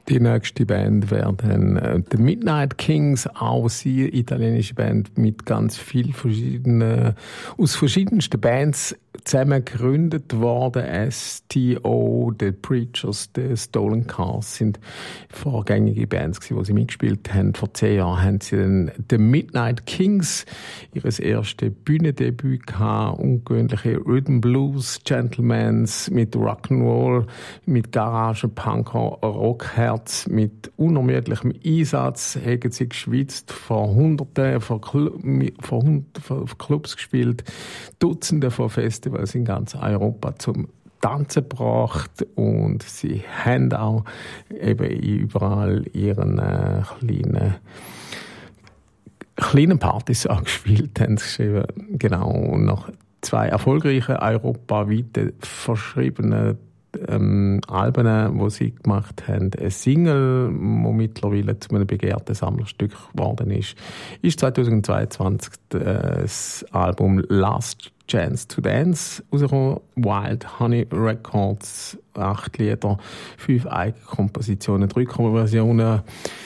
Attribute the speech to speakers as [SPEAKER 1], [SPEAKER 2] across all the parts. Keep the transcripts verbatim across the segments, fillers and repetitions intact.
[SPEAKER 1] Die nächste Band werden äh, The Midnight Kings, auch sie italienische Band mit ganz viel verschiedenen, aus verschiedensten Bands zusammen gegründet worden. S T O, The Preachers, The Stolen Cars sind vorgängige Bands gewesen, wo sie mitgespielt haben. Vor zehn Jahren haben sie dann The Midnight Kings ihres erste Bühnendebüt gehabt. Ungewöhnliche Rhythm Blues Gentlemans mit Rock'n'Roll, mit Garage, Punk, Rockherz, mit unermüdlichem Einsatz haben sie geschwitzt, vor Hunderten von, Cl- vor Hunderten von Clubs gespielt, Dutzende von Festivals in ganz Europa zum Tanzen gebracht und sie haben auch eben überall ihren äh, kleinen kleinen Partys angespielt, haben sie geschrieben. Genau, und nach zwei erfolgreichen europaweiten verschriebenen ähm, Alben, die sie gemacht haben, ein Single, das mittlerweile zu einem begehrten Sammlerstück geworden ist, ist zweitausendzweiundzwanzig das Album Last Chance to Dance rausgekommen. Wild Honey Records, acht Lieder, fünf Eigenkompositionen, drei Coverversionen,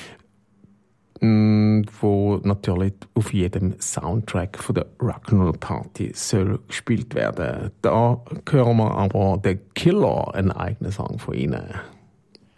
[SPEAKER 1] wo natürlich auf jedem Soundtrack von der Rock'n'Roll Party soll gespielt werden. Da hören wir aber The Killer, einen eigenen Song von ihnen.